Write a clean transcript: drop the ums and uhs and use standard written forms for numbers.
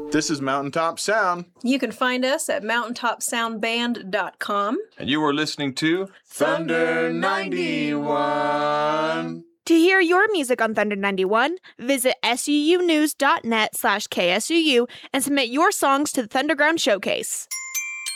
This is Mountaintop Sound. You can find us at mountaintopsoundband.com. And you were listening to Thunder 91. To hear your music on Thunder 91, visit suunews.net/KSUU and submit your songs to the Thunderground Showcase.